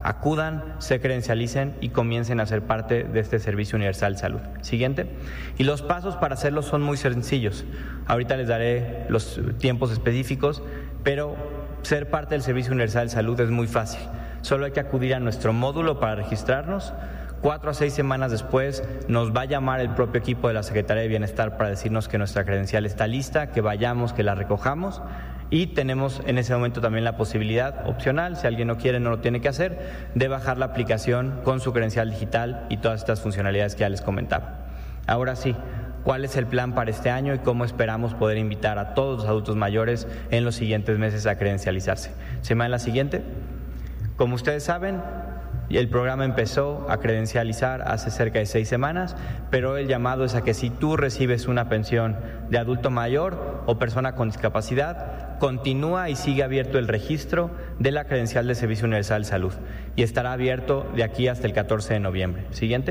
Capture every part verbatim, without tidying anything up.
acudan, se credencialicen y comiencen a ser parte de este Servicio Universal de Salud. Siguiente. Y los pasos para hacerlo son muy sencillos. Ahorita les daré los tiempos específicos, pero ser parte del Servicio Universal de Salud es muy fácil. Solo hay que acudir a nuestro módulo para registrarnos. Cuatro a seis semanas después nos va a llamar el propio equipo de la Secretaría de Bienestar para decirnos que nuestra credencial está lista, que vayamos, que la recojamos, y tenemos en ese momento también la posibilidad opcional, si alguien no quiere, no lo tiene que hacer, de bajar la aplicación con su credencial digital y todas estas funcionalidades que ya les comentaba. Ahora sí, ¿cuál es el plan para este año y cómo esperamos poder invitar a todos los adultos mayores en los siguientes meses a credencializarse? ¿Se me va en la siguiente? Como ustedes saben, el programa empezó a credencializar hace cerca de seis semanas, pero el llamado es a que si tú recibes una pensión de adulto mayor o persona con discapacidad, continúa y sigue abierto el registro de la credencial de Servicio Universal de Salud y estará abierto de aquí hasta el catorce de noviembre. Siguiente.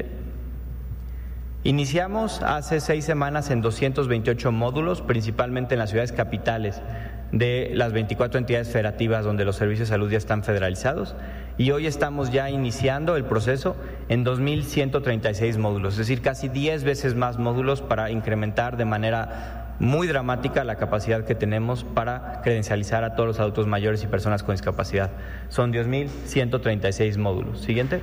Iniciamos hace seis semanas en doscientos veintiocho módulos, principalmente en las ciudades capitales de las veinticuatro entidades federativas donde los servicios de salud ya están federalizados, y hoy estamos ya iniciando el proceso en dos mil ciento treinta y seis módulos, es decir, casi diez veces más módulos para incrementar de manera muy dramática la capacidad que tenemos para credencializar a todos los adultos mayores y personas con discapacidad. Son diez mil ciento treinta y seis módulos. Siguiente.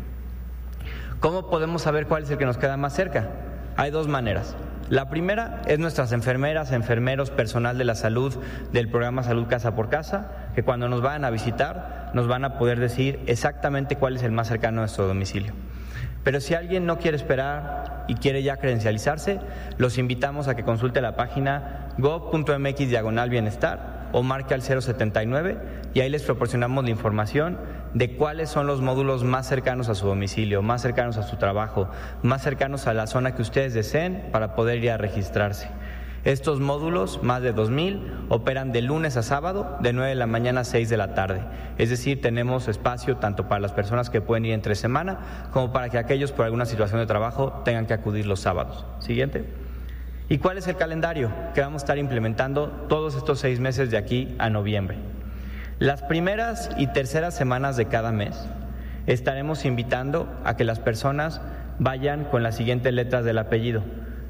¿Cómo podemos saber cuál es el que nos queda más cerca? Hay dos maneras. La primera es nuestras enfermeras, enfermeros, personal de la salud del programa Salud Casa por Casa, que cuando nos vayan a visitar nos van a poder decir exactamente cuál es el más cercano a nuestro domicilio. Pero si alguien no quiere esperar y quiere ya credencializarse, los invitamos a que consulte la página gob punto m x diagonal bienestar o marque al cero setenta y nueve y ahí les proporcionamos la información de cuáles son los módulos más cercanos a su domicilio, más cercanos a su trabajo, más cercanos a la zona que ustedes deseen para poder ir a registrarse. Estos módulos, más de dos mil, operan de lunes a sábado, de nueve de la mañana a seis de la tarde. Es decir, tenemos espacio tanto para las personas que pueden ir entre semana, como para que aquellos por alguna situación de trabajo tengan que acudir los sábados. Siguiente. ¿Y cuál es el calendario que vamos a estar implementando todos estos seis meses de aquí a noviembre? Las primeras y terceras semanas de cada mes estaremos invitando a que las personas vayan con las siguientes letras del apellido.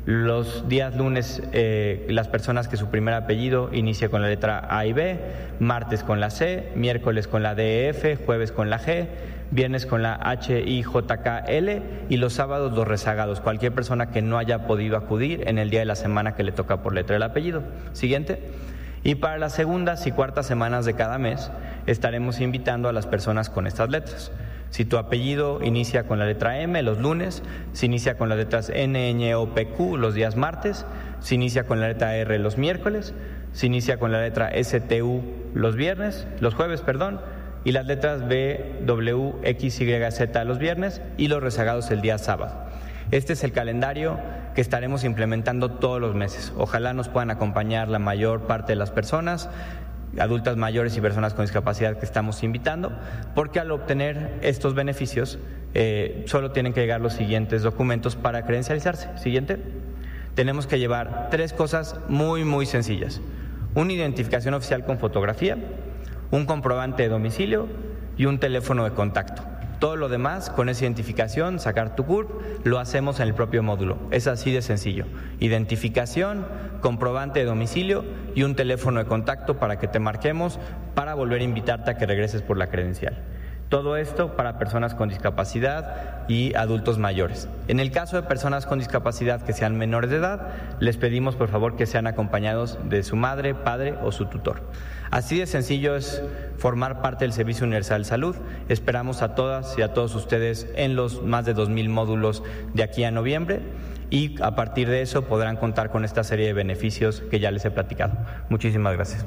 Los días lunes, eh, las personas que su primer apellido inicia con la letra A y B, martes con la C, miércoles con la D E F, jueves con la G, viernes con la H I J K L y los sábados los rezagados, cualquier persona que no haya podido acudir en el día de la semana que le toca por letra del apellido. Siguiente. Y para las segundas y cuartas semanas de cada mes estaremos invitando a las personas con estas letras. Si tu apellido inicia con la letra M los lunes, si inicia con las letras N, Ñ, O, P, Q los días martes, si inicia con la letra R los miércoles, si inicia con la letra S, T, U los viernes, los jueves, perdón, y las letras B, W, X, Y, Z los viernes y los rezagados el día sábado. Este es el calendario que estaremos implementando todos los meses. Ojalá nos puedan acompañar la mayor parte de las personas, adultas mayores y personas con discapacidad que estamos invitando, porque al obtener estos beneficios eh, solo tienen que llegar los siguientes documentos para credencializarse. Siguiente. Tenemos que llevar tres cosas muy, muy sencillas. Una identificación oficial con fotografía, un comprobante de domicilio y un teléfono de contacto. Todo lo demás, con esa identificación, sacar tu C U R P, lo hacemos en el propio módulo. Es así de sencillo. Identificación, comprobante de domicilio y un teléfono de contacto para que te marquemos para volver a invitarte a que regreses por la credencial. Todo esto para personas con discapacidad y adultos mayores. En el caso de personas con discapacidad que sean menores de edad, les pedimos por favor que sean acompañados de su madre, padre o su tutor. Así de sencillo es formar parte del Servicio Universal de Salud. Esperamos a todas y a todos ustedes en los más de dos mil módulos de aquí a noviembre y a partir de eso podrán contar con esta serie de beneficios que ya les he platicado. Muchísimas gracias.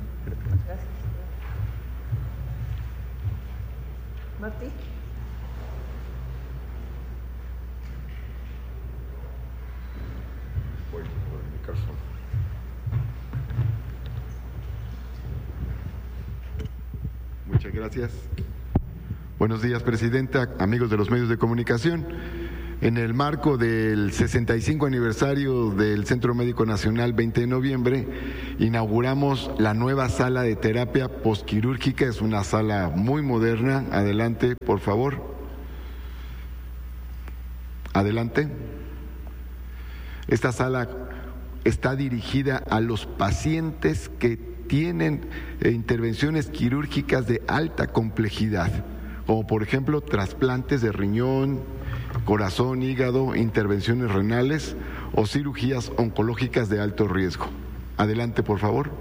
Martí. Voy por el micrófono. Muchas gracias. Buenos días, presidenta, amigos de los medios de comunicación. En el marco del sesenta y cinco aniversario del Centro Médico Nacional, veinte de noviembre, inauguramos la nueva sala de terapia postquirúrgica. Es una sala muy moderna. Adelante, por favor. Adelante. Esta sala está dirigida a los pacientes que tienen intervenciones quirúrgicas de alta complejidad, como por ejemplo trasplantes de riñón, corazón, hígado, intervenciones renales o cirugías oncológicas de alto riesgo. Adelante, por favor.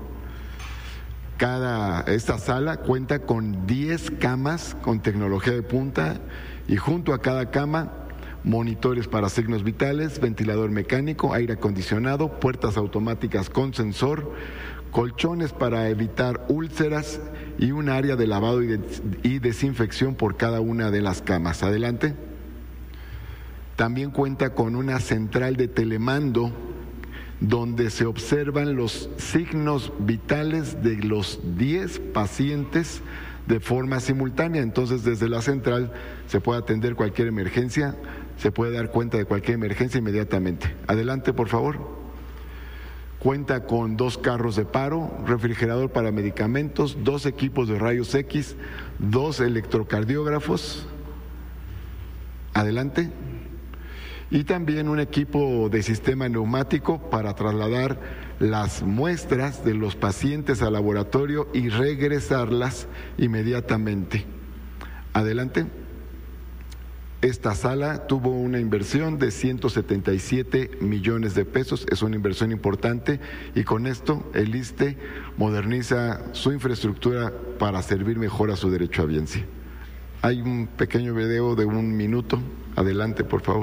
Cada, esta sala cuenta con diez camas con tecnología de punta y junto a cada cama monitores para signos vitales, ventilador mecánico, aire acondicionado, puertas automáticas con sensor, colchones para evitar úlceras y un área de lavado y, de, y desinfección por cada una de las camas. Adelante. También cuenta con una central de telemando donde se observan los signos vitales de los diez pacientes de forma simultánea. Entonces, desde la central se puede atender cualquier emergencia, se puede dar cuenta de cualquier emergencia inmediatamente. Adelante, por favor. Cuenta con dos carros de paro, refrigerador para medicamentos, dos equipos de rayos X, dos electrocardiógrafos. Adelante. Y también un equipo de sistema neumático para trasladar las muestras de los pacientes al laboratorio y regresarlas inmediatamente. Adelante. Esta sala tuvo una inversión de ciento setenta y siete millones de pesos, es una inversión importante y con esto el ISSSTE moderniza su infraestructura para servir mejor a su derecho a biencia. Hay un pequeño video de un minuto. Adelante, por favor.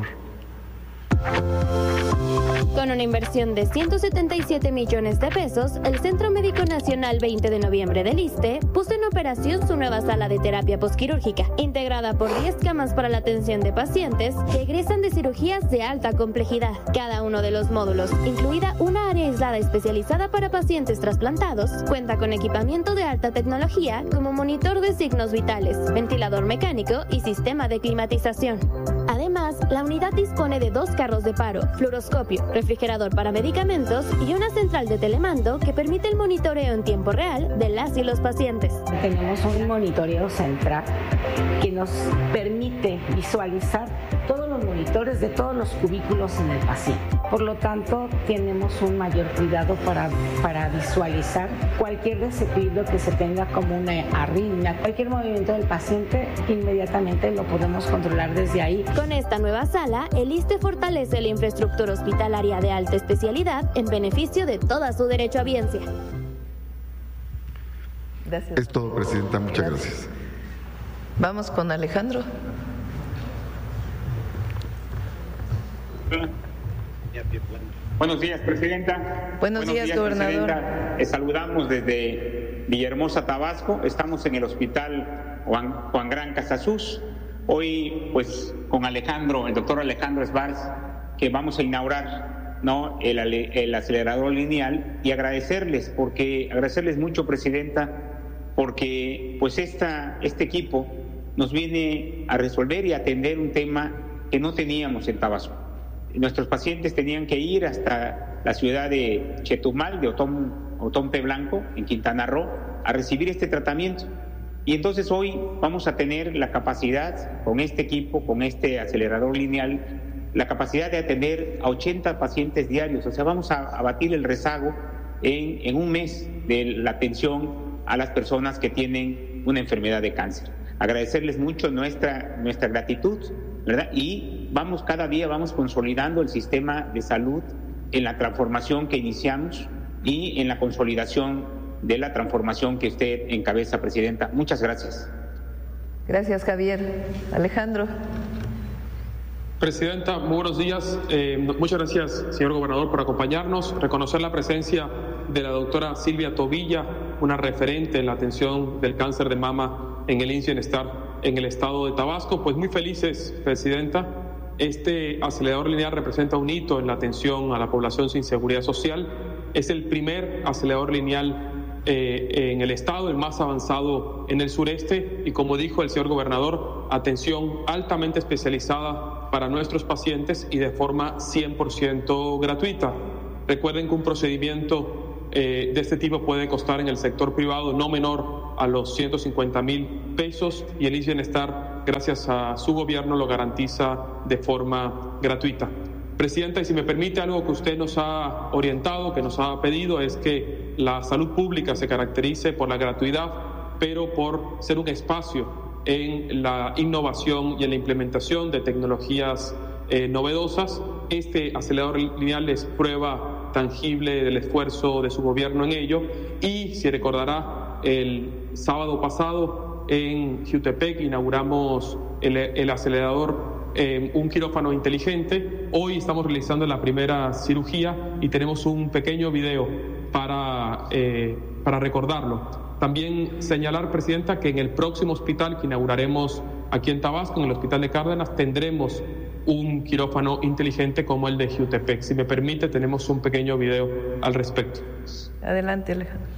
Con una inversión de ciento setenta y siete millones de pesos, el Centro Médico Nacional veinte de noviembre del ISSSTE puso en operación su nueva sala de terapia postquirúrgica, integrada por diez camas para la atención de pacientes que egresan de cirugías de alta complejidad. Cada uno de los módulos, incluida una área aislada especializada para pacientes trasplantados, cuenta con equipamiento de alta tecnología como monitor de signos vitales, ventilador mecánico y sistema de climatización. Además, la unidad dispone de dos carros de paro, fluoroscopio, refrigerador para medicamentos y una central de telemando que permite el monitoreo en tiempo real de las y los pacientes. Tenemos un monitoreo central que nos permite visualizar todos los monitores de todos los cubículos en el paciente. Por lo tanto, tenemos un mayor cuidado para, para visualizar cualquier desequilibrio que se tenga como una arritmia. Cualquier movimiento del paciente, inmediatamente lo podemos controlar desde ahí. Con esta nueva sala, el ISSSTE fortalece la infraestructura hospitalaria de alta especialidad en beneficio de toda su derecho a biencia. Gracias. Es todo, Presidenta. Muchas gracias. gracias. Vamos con Alejandro. Buenos días, Presidenta. Buenos, Buenos días, días, gobernador. Presidenta. Les saludamos desde Villahermosa, Tabasco. Estamos en el Hospital Juan, Juan Gran Casasus. Hoy, pues, con Alejandro, el doctor Alejandro Esbarz, que vamos a inaugurar, ¿no?, el, el acelerador lineal, y agradecerles, porque agradecerles mucho, Presidenta, porque pues esta, este equipo nos viene a resolver y atender un tema que no teníamos en Tabasco. Nuestros pacientes tenían que ir hasta la ciudad de Chetumal, de Otón, Otompe Blanco, en Quintana Roo, a recibir este tratamiento. Y entonces hoy vamos a tener la capacidad, con este equipo, con este acelerador lineal, la capacidad de atender a ochenta pacientes diarios. O sea, vamos a abatir el rezago en, en un mes de la atención a las personas que tienen una enfermedad de cáncer. Agradecerles mucho nuestra, nuestra gratitud, ¿verdad? Y vamos cada día, vamos consolidando el sistema de salud en la transformación que iniciamos y en la consolidación de la transformación que usted encabeza, Presidenta. Muchas gracias. Gracias, Javier. Alejandro. Presidenta, muy buenos días. Eh, muchas gracias, señor gobernador, por acompañarnos. Reconocer la presencia de la doctora Silvia Tobilla, una referente en la atención del cáncer de mama en el I M S S Bienestar en el estado de Tabasco. Pues muy felices, Presidenta. Este acelerador lineal representa un hito en la atención a la población sin seguridad social. Es el primer acelerador lineal eh, en el estado, el más avanzado en el sureste, y como dijo el señor gobernador, atención altamente especializada para nuestros pacientes y de forma cien por ciento gratuita. Recuerden que un procedimiento Eh, de este tipo puede costar en el sector privado no menor a los ciento cincuenta mil pesos, y el I M S S Bienestar, gracias a su gobierno, lo garantiza de forma gratuita. Presidenta, y si me permite, algo que usted nos ha orientado, que nos ha pedido, es que la salud pública se caracterice por la gratuidad, pero por ser un espacio en la innovación y en la implementación de tecnologías eh, novedosas. Este acelerador lineal es prueba tangible del esfuerzo de su gobierno en ello, y si recordará, el sábado pasado en Jutepec inauguramos el, el acelerador, eh, un quirófano inteligente. Hoy estamos realizando la primera cirugía y tenemos un pequeño video para, eh, para recordarlo. También señalar, Presidenta, que en el próximo hospital que inauguraremos aquí en Tabasco, en el Hospital de Cárdenas, tendremos un quirófano inteligente como el de Jutepec. Si me permite, tenemos un pequeño video al respecto. Adelante, Alejandro.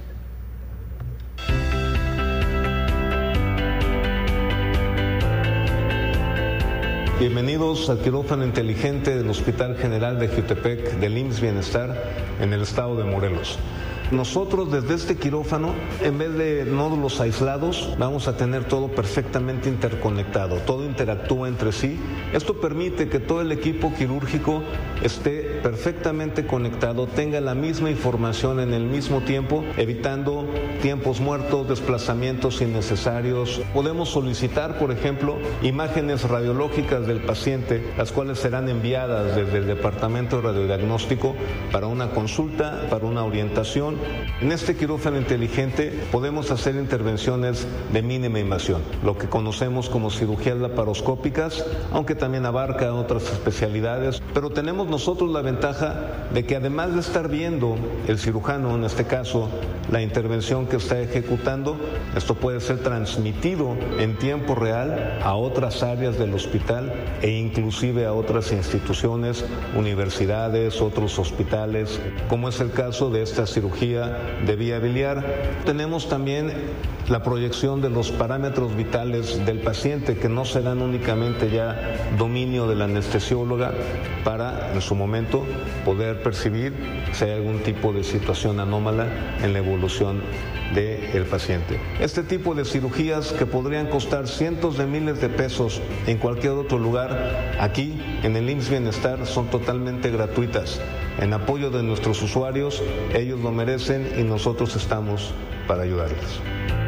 Bienvenidos al quirófano inteligente del Hospital General de Jutepec del I M S S Bienestar en el estado de Morelos. Nosotros desde este quirófano, en vez de nódulos aislados, vamos a tener todo perfectamente interconectado, todo interactúa entre sí. Esto permite que todo el equipo quirúrgico esté perfectamente conectado, tenga la misma información en el mismo tiempo, evitando tiempos muertos, desplazamientos innecesarios. Podemos solicitar, por ejemplo, imágenes radiológicas del paciente, las cuales serán enviadas desde el Departamento de Radiodiagnóstico para una consulta, para una orientación. En este quirófano inteligente podemos hacer intervenciones de mínima invasión, lo que conocemos como cirugías laparoscópicas, aunque también abarca otras especialidades, pero tenemos nosotros la ventaja de que además de estar viendo el cirujano, en este caso, la intervención que está ejecutando, esto puede ser transmitido en tiempo real a otras áreas del hospital e inclusive a otras instituciones, universidades, otros hospitales, como es el caso de esta cirugía de vía biliar. Tenemos también la proyección de los parámetros vitales del paciente, que no serán únicamente ya dominio de la anestesióloga, para en su momento poder percibir si hay algún tipo de situación anómala en la evolución del paciente. Este tipo de cirugías, que podrían costar cientos de miles de pesos en cualquier otro lugar, aquí en el I M S S Bienestar son totalmente gratuitas. En apoyo de nuestros usuarios, ellos lo merecen y nosotros estamos para ayudarles.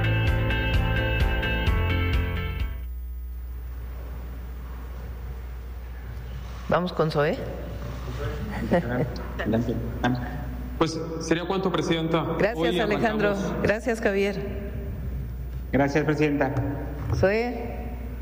Vamos con Zoé. Pues sería cuánto, Presidenta. Gracias, Hoy Alejandro. arrancamos. Gracias, Javier. Gracias, Presidenta. Zoé.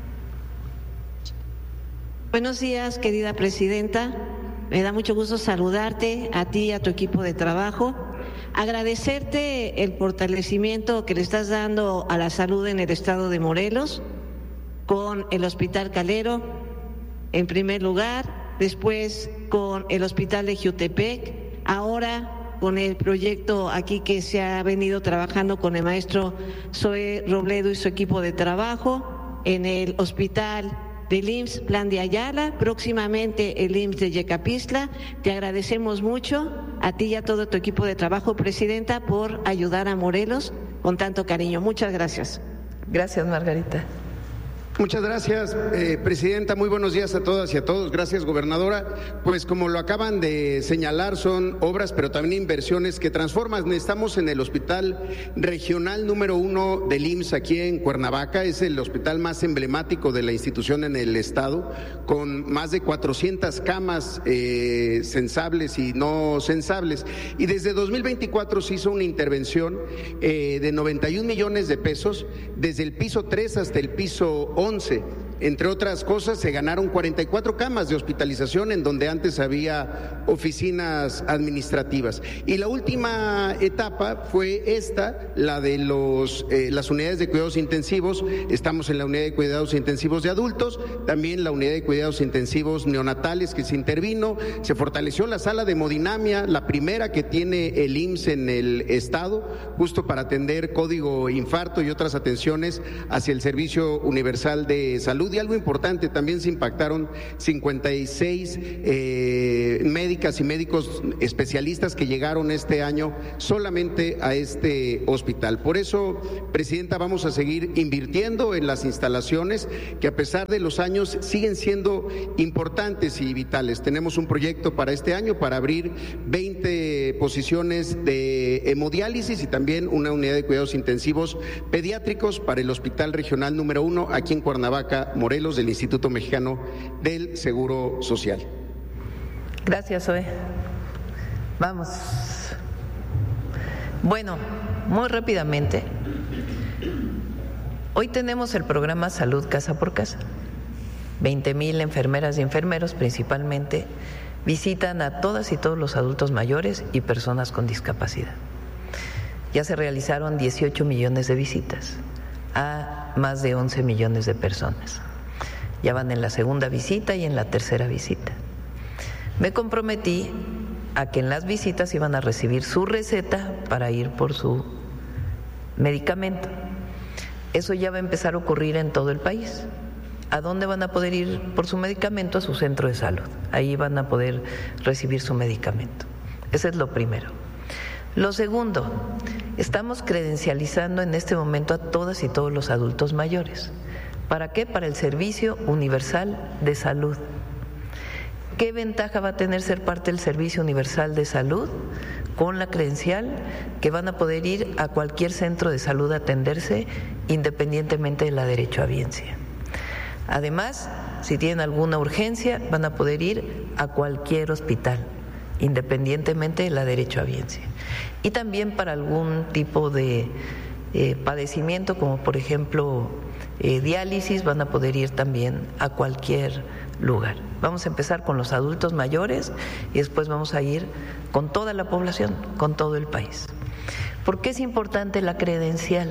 Buenos días, querida Presidenta. Me da mucho gusto saludarte, a ti y a tu equipo de trabajo. Agradecerte el fortalecimiento que le estás dando a la salud en el estado de Morelos, con el Hospital Calero, en primer lugar, después con el Hospital de Jutepec, ahora con el proyecto aquí que se ha venido trabajando con el maestro Zoé Robledo y su equipo de trabajo, en el Hospital del I M S S Plan de Ayala, próximamente el I M S S de Yecapixtla. Te agradecemos mucho, a ti y a todo tu equipo de trabajo, Presidenta, por ayudar a Morelos con tanto cariño. Muchas gracias. Gracias, Margarita. Muchas gracias, eh, Presidenta. Muy buenos días a todas y a todos. Gracias, Gobernadora. Pues como lo acaban de señalar, son obras, pero también inversiones que transforman. Estamos en el Hospital Regional número uno del I M S S aquí en Cuernavaca. Es el hospital más emblemático de la institución en el estado, con más de cuatrocientas camas eh, sensables y no sensables. Y desde dos mil veinticuatro se hizo una intervención eh, de noventa y un millones de pesos, desde el piso tres hasta el piso once, entre otras cosas, se ganaron cuarenta y cuatro camas de hospitalización en donde antes había oficinas administrativas. Y la última etapa fue esta, la de los, eh, las unidades de cuidados intensivos. Estamos en la unidad de cuidados intensivos de adultos, también la unidad de cuidados intensivos neonatales que se intervino, se fortaleció la sala de hemodinamia, la primera que tiene el I M S S en el estado, justo para atender código infarto y otras atenciones hacia el Servicio Universal de Salud. Y algo importante, también se impactaron cincuenta y seis eh, médicas y médicos especialistas que llegaron este año solamente a este hospital. Por eso, Presidenta, vamos a seguir invirtiendo en las instalaciones que a pesar de los años siguen siendo importantes y vitales. Tenemos un proyecto para este año para abrir veinte posiciones de hemodiálisis y también una unidad de cuidados intensivos pediátricos para el Hospital Regional número uno aquí en Cuernavaca, Morelos, del Instituto Mexicano del Seguro Social. Gracias, Zoe. Vamos. Bueno, muy rápidamente. Hoy tenemos el programa Salud Casa por Casa. veinte mil enfermeras y enfermeros principalmente visitan a todas y todos los adultos mayores y personas con discapacidad. Ya se realizaron dieciocho millones de visitas a más de once millones de personas. Ya van en la segunda visita y en la tercera visita. Me comprometí a que en las visitas iban a recibir su receta para ir por su medicamento. Eso ya va a empezar a ocurrir en todo el país. ¿A dónde van a poder ir por su medicamento? A su centro de salud. Ahí van a poder recibir su medicamento. Ese es lo primero. Lo segundo, estamos credencializando en este momento a todas y todos los adultos mayores. ¿Para qué? Para el Servicio Universal de Salud. ¿Qué ventaja va a tener ser parte del Servicio Universal de Salud? Con la credencial que van a poder ir a cualquier centro de salud a atenderse independientemente de la derechohabiencia. Además, si tienen alguna urgencia, van a poder ir a cualquier hospital, independientemente de la derechohabiencia. Y también para algún tipo de eh, padecimiento, como por ejemplo eh, diálisis, van a poder ir también a cualquier lugar. Vamos a empezar con los adultos mayores y después vamos a ir con toda la población, con todo el país. ¿Por qué es importante la credencial?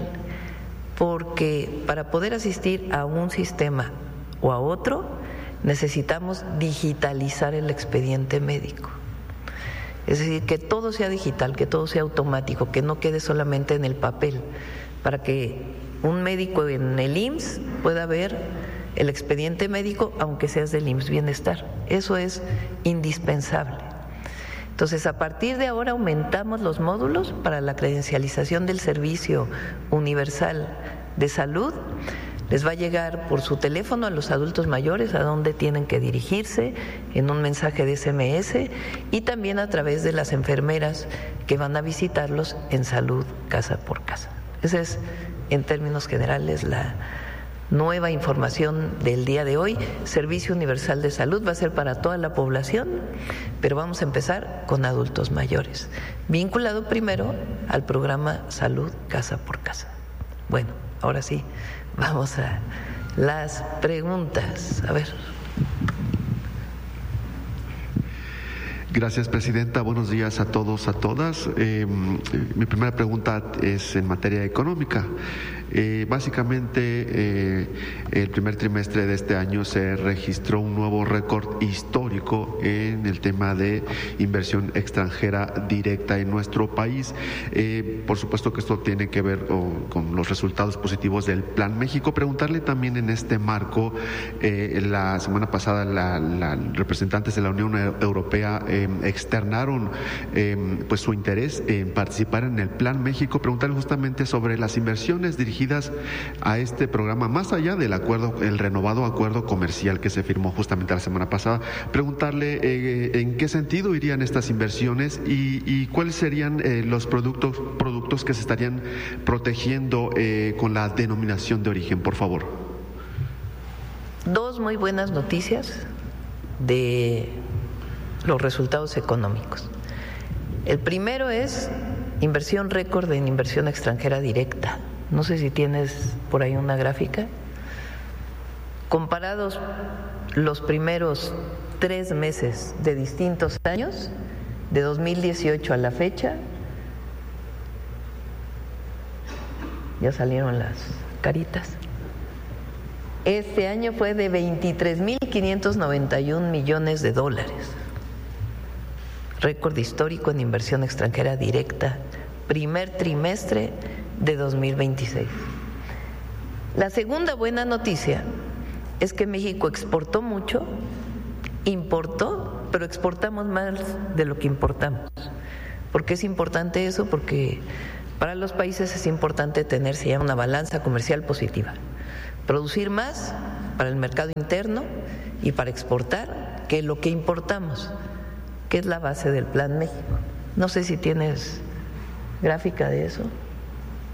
Porque para poder asistir a un sistema o a otro, necesitamos digitalizar el expediente médico. Es decir, que todo sea digital, que todo sea automático, que no quede solamente en el papel, para que un médico en el I M S S pueda ver el expediente médico, aunque seas del I M S S Bienestar. Eso es indispensable. Entonces, a partir de ahora aumentamos los módulos para la credencialización del Servicio Universal de Salud. Les va a llegar por su teléfono a los adultos mayores a dónde tienen que dirigirse en un mensaje de ese eme ese y también a través de las enfermeras que van a visitarlos en Salud Casa por Casa. Esa es, en términos generales, la nueva información del día de hoy. Servicio Universal de Salud va a ser para toda la población, pero vamos a empezar con adultos mayores, vinculado primero al programa Salud Casa por Casa. Bueno, ahora sí, vamos a las preguntas. A ver. Gracias, Presidenta. Buenos días a todos, a todas. Eh, mi primera pregunta es en materia económica. Eh, básicamente, eh, el primer trimestre de este año se registró un nuevo récord histórico en el tema de inversión extranjera directa en nuestro país. Eh, por supuesto que esto tiene que ver oh, con los resultados positivos del Plan México. Preguntarle también en este marco, eh, la semana pasada la, la representantes de la Unión Europea eh, externaron eh, pues su interés en participar en el Plan México. Preguntarle justamente sobre las inversiones dirigidas a este programa, más allá del acuerdo, el renovado acuerdo comercial que se firmó justamente la semana pasada. Preguntarle eh, en qué sentido irían estas inversiones y, y cuáles serían eh, los productos, productos que se estarían protegiendo eh, con la denominación de origen, por favor. Dos muy buenas noticias de los resultados económicos. El primero es inversión récord en inversión extranjera directa. No sé si tienes por ahí una gráfica. comparados los primeros tres meses de distintos años, de dos mil dieciocho a la fecha, ya salieron las caritas. Este año fue de veintitrés mil quinientos noventa y un millones de dólares. Récord histórico en inversión extranjera directa, primer trimestre de dos mil veintiséis. La segunda buena noticia es que México exportó mucho, importó, pero exportamos más de lo que importamos. ¿Por qué es importante eso? Porque para los países es importante tener, se llama, una balanza comercial positiva. Producir más para el mercado interno y para exportar que lo que importamos, que es la base del Plan México. No sé si tienes gráfica de eso.